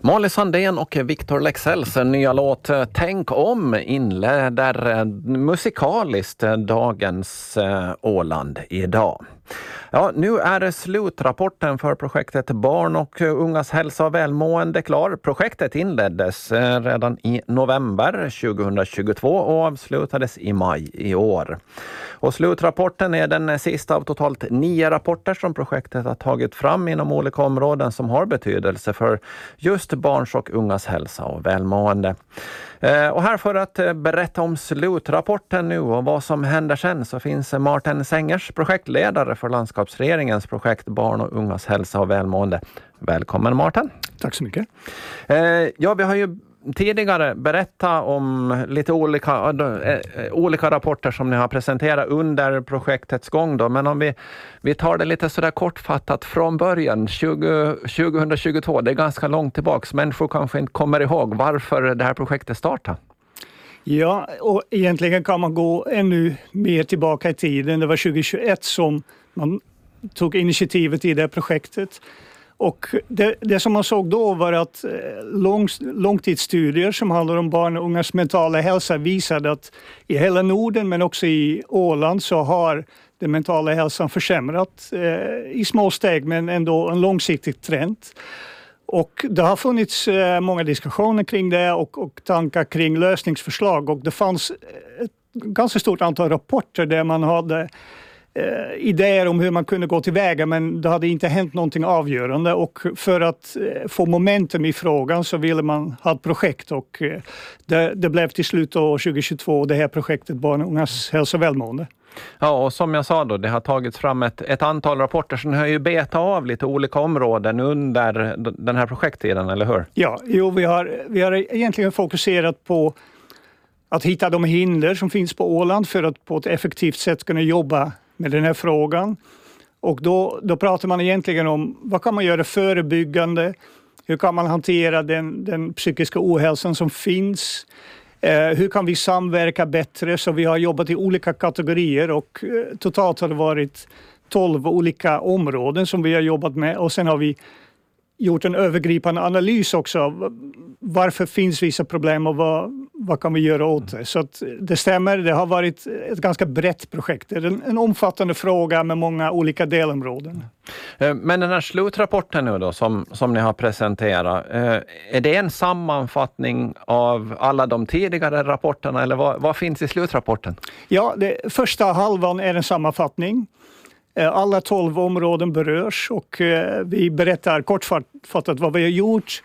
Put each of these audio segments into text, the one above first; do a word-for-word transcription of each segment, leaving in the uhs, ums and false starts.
Molly Sandén och Victor Leksells nya låt Tänk om inleder musikaliskt dagens Åland idag. Ja, nu är det slutrapporten för projektet Barn och ungas hälsa och välmående klar. Projektet inleddes redan i november tjugohundratjugotvå och avslutades i maj i år. Och slutrapporten är den sista av totalt nio rapporter som projektet har tagit fram inom olika områden som har betydelse för just barns och ungas hälsa och välmående. Och här för att berätta om slutrapporten nu och vad som händer sen så finns Martin Sengers, projektledare för landskapsregeringens projekt Barn och ungas hälsa och välmående. Välkommen Martin. Tack så mycket. Ja, vi har ju tidigare berättat om lite olika, äh, olika rapporter som ni har presenterat under projektets gång då. Men om vi, vi tar det lite sådär kortfattat från början, tjugo, tjugohundratjugotvå, det är ganska långt tillbaka. Människor kanske inte kommer ihåg varför det här projektet startade. Ja, och egentligen kan man gå ännu mer tillbaka i tiden. Det var tjugohundratjugoett som man tog initiativet i det projektet. Och det, det som man såg då var att lång, långtidsstudier som handlar om barn och ungas mentala hälsa visade att i hela Norden men också i Åland så har den mentala hälsan försämrat eh, i små steg men ändå en långsiktig trend. Och det har funnits eh, många diskussioner kring det och, och tankar kring lösningsförslag och det fanns ett ganska stort antal rapporter där man hade Eh, idéer om hur man kunde gå tillväga men det hade inte hänt någonting avgörande och för att eh, få momentum i frågan så ville man ha ett projekt och eh, det, det blev till slut då tjugohundratjugotvå det här projektet Barn och ungas hälsa och välmående. Ja, och som jag sa då, det har tagits fram ett, ett antal rapporter som har ju betat av lite olika områden under den här projekttiden, eller hur? Ja, jo, vi har, vi har egentligen fokuserat på att hitta de hinder som finns på Åland för att på ett effektivt sätt kunna jobba med den här frågan. Och då, då pratar man egentligen om vad kan man göra förebyggande, hur kan man hantera den, den psykiska ohälsan som finns, eh, hur kan vi samverka bättre, så vi har jobbat i olika kategorier och eh, totalt har det varit tolv olika områden som vi har jobbat med och sen har vi gjort en övergripande analys också. Varför finns vissa problem och vad, vad kan vi göra åt det? Så att det stämmer, det har varit ett ganska brett projekt. Det är en, en omfattande fråga med många olika delområden. Men den här slutrapporten nu då som, som ni har presenterat, är det en sammanfattning av alla de tidigare rapporterna eller vad, vad finns i slutrapporten? Ja, det, första halvan är en sammanfattning. Alla tolv områden berörs och vi berättar kortfattat vad vi har gjort.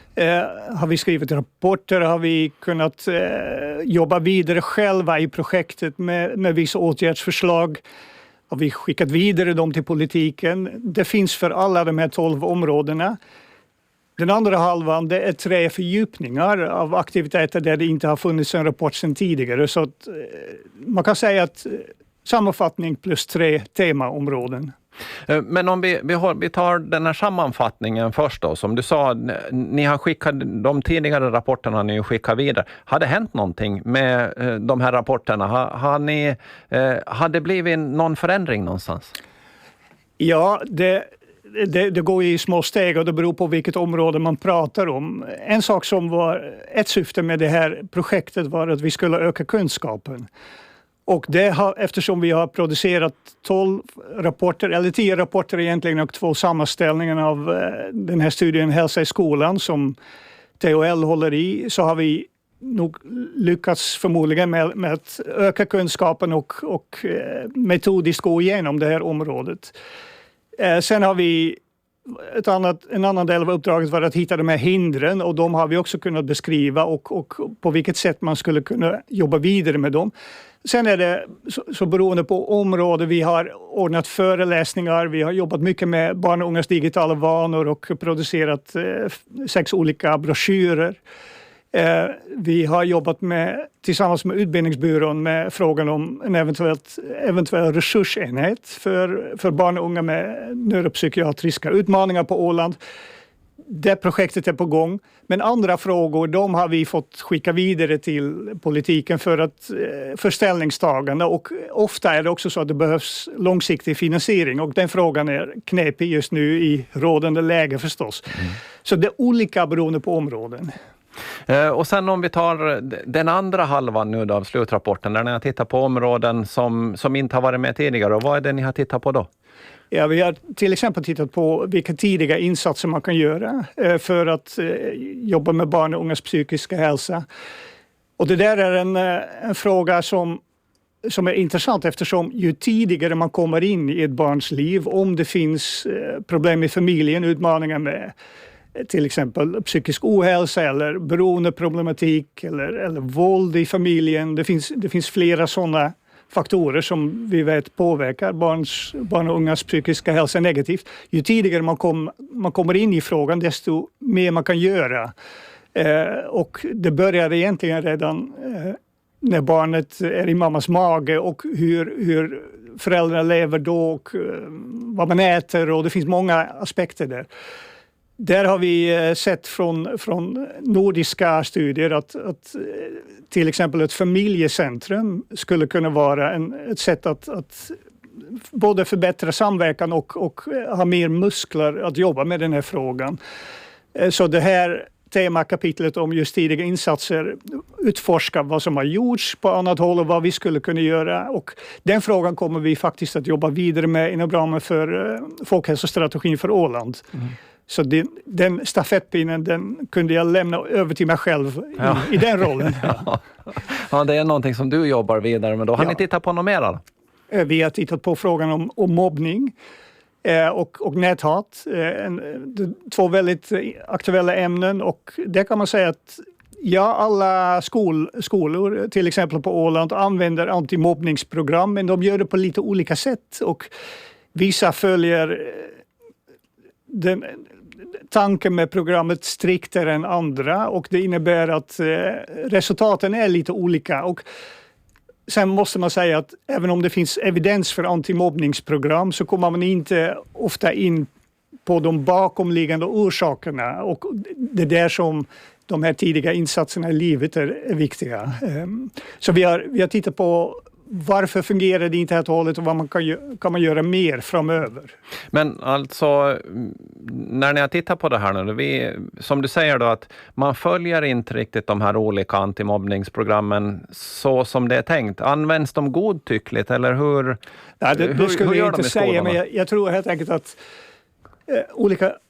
Har vi skrivit rapporter, har vi kunnat jobba vidare själva i projektet med, med vissa åtgärdsförslag. Har vi skickat vidare dem till politiken. Det finns för alla de här tolv områdena. Den andra halvan det är tre fördjupningar av aktiviteter där det inte har funnits en rapport sedan tidigare. Så att, man kan säga att sammanfattning plus tre temaområden. Men om vi, vi, har, vi tar den här sammanfattningen först då. Som du sa, ni har skickat de tidigare rapporterna ni skickar vidare. Har det hänt någonting med de här rapporterna? Har, har, ni, har det blivit någon förändring någonstans? Ja, det, det, det går i små steg och det beror på vilket område man pratar om. En sak som var ett syfte med det här projektet var att vi skulle öka kunskapen. Och det har, eftersom vi har producerat tolv rapporter, eller tio rapporter egentligen och två sammanställningar av eh, den här studien Hälsa i skolan som T H L håller i, så har vi nog lyckats förmodligen med, med att öka kunskapen och, och eh, metodiskt gå igenom det här området. Eh, sen har vi ett annat, en annan del av uppdraget var att hitta de här hindren och de har vi också kunnat beskriva och, och på vilket sätt man skulle kunna jobba vidare med dem. Sen är det så, så beroende på område. Vi har ordnat föreläsningar, vi har jobbat mycket med barn och ungas digitala vanor och producerat eh, sex olika broschyrer. Eh, vi har jobbat med, tillsammans med Utbildningsbyrån med frågan om en eventuellt, eventuell resursenhet för, för barn och unga med neuropsykiatriska utmaningar på Åland. det projektet är på gång. Men andra frågor, de har vi fått skicka vidare till politiken för, att, för ställningstagande. Och ofta är det också så att det behövs långsiktig finansiering. Och den frågan är knepig just nu i rådande läge förstås. Mm. Så det är olika beroende på områden. Och sen om vi tar den andra halvan nu då av slutrapporten, där ni har tittat på områden som, som inte har varit med tidigare. Och vad är det ni har tittat på då? Ja, vi har till exempel tittat på vilka tidiga insatser man kan göra för att jobba med barn och ungas psykiska hälsa. Och det där är en, en fråga som, som är intressant eftersom ju tidigare man kommer in i ett barns liv, om det finns problem i familjen, utmaningar med till exempel psykisk ohälsa eller beroendeproblematik eller, eller våld i familjen. Det finns, det finns flera sådana faktorer som vi vet påverkar barns, barn och ungas psykiska hälsa negativt. Ju tidigare man, kom, man kommer in i frågan, desto mer man kan göra. Eh, och det börjar egentligen redan eh, när barnet är i mammas mage och hur, hur föräldrarna lever då och eh, vad man äter, och det finns många aspekter där. Där har vi sett från, från nordiska studier att, att till exempel ett familjecentrum skulle kunna vara en, ett sätt att, att både förbättra samverkan och, och ha mer muskler att jobba med den här frågan. Så det här temakapitlet om just tidiga insatser utforskar vad som har gjorts på annat håll och vad vi skulle kunna göra. Och den frågan kommer vi faktiskt att jobba vidare med inom ramen för folkhälsostrategin för Åland. Mm. Så det, den stafettpinnen, den kunde jag lämna över till mig själv i, ja. i den rollen. Ja. Ja, det är någonting som du jobbar vidare med då. Har ja. ni tittat på något mer då? Vi har tittat på frågan om, om mobbning eh, och, och näthat. Eh, en, två väldigt aktuella ämnen, och det kan man säga att ja, alla skol, skolor, till exempel på Åland, använder antimobbningsprogram, men de gör det på lite olika sätt, och vissa följer den tanken med programmet striktare än andra, och det innebär att eh, resultaten är lite olika. Och sen måste man säga att även om det finns evidens för antimobbningsprogram så kommer man inte ofta in på de bakomliggande orsakerna, och det är där som de här tidiga insatserna i livet är, är viktiga. Um, så vi har, vi har tittat på varför fungerar det inte helt och hållet och vad man kan, kan man göra mer framöver. Men alltså, när ni har tittat på det här nu, vi, som du säger då, att man följer inte riktigt de här olika antimobbningsprogrammen så som det är tänkt. Används de godtyckligt eller hur? Nej, det, det hur, skulle hur jag inte säga, men jag, jag tror helt enkelt att eh, olika